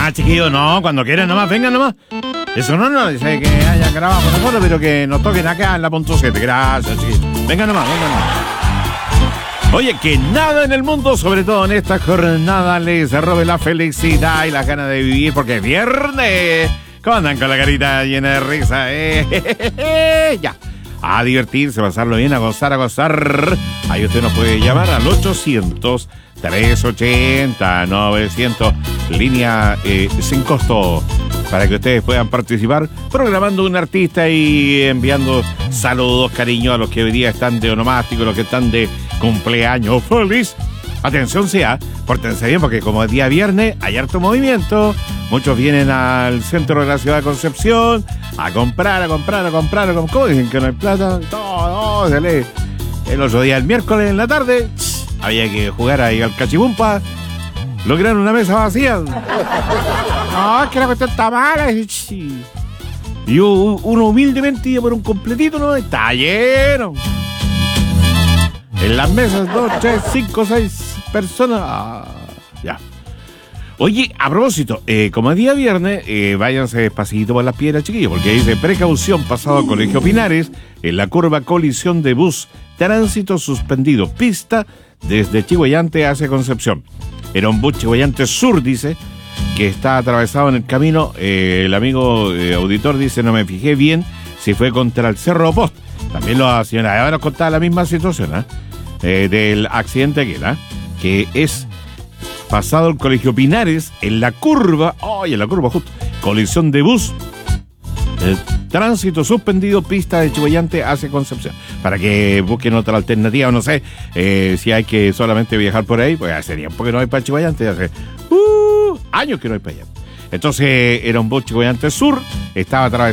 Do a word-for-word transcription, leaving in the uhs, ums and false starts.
nomás, chiquillos, no, cuando quieran nomás, vengan nomás. Eso no, no, dice que hayan grabado con nosotros, pero que nos toquen acá en la punto siete. Gracias, chiquillos. Vengan nomás, vengan nomás. Oye, que nada en el mundo, sobre todo en esta jornada, les robe la felicidad y las ganas de vivir, porque es viernes. ¿Cómo andan con la carita llena de risa? Eh, ya. A divertirse, a pasarlo bien, a gozar, a gozar. Ahí usted nos puede llamar al ochocientos, trescientos ochenta, novecientos, línea eh, sin costo, para que ustedes puedan participar programando un artista y enviando saludos, cariño a los que hoy día están de onomástico, los que están de cumpleaños feliz. Atención sea, pórtense bien porque como es día viernes hay harto movimiento. Muchos vienen al centro de la ciudad de Concepción a comprar, a comprar, a comprar, a comprar. ¿Cómo dicen que no hay plata? No, no, se lee. El otro día, el miércoles en la tarde, había que jugar ahí al cachibumpa. Lograron una mesa vacía. No, es que la cuestión está mala. Y uno humildemente iba por un completito, ¿no? Está lleno. En las mesas, dos, tres, cinco, seis personas. Ah, ya. Oye, a propósito, eh, como es día viernes, eh, váyanse despacito por las piedras, chiquillos, porque dice precaución pasado a Colegio Pinares, en la curva colisión de bus, tránsito suspendido, pista desde Chiguayante hacia Concepción. Era un bus Chiguayante Sur, dice, que está atravesado en el camino. Eh, el amigo eh, auditor dice, no me fijé bien si fue contra el Cerro Post. También la señora Eva nos contaba la misma situación, ¿eh? Eh, del accidente aquel, ¿eh? Que es pasado el Colegio Pinares, en la curva, ¡ay, en la curva justo! Colisión de bus, el tránsito suspendido, pista de Chiguayante hacia Concepción. Para que busquen otra alternativa, no sé, eh, si hay que solamente viajar por ahí, pues hace tiempo que no hay para Chiguayante, hace uh, años que no hay para allá. Entonces era un bus Chiguayante Sur, estaba atravesado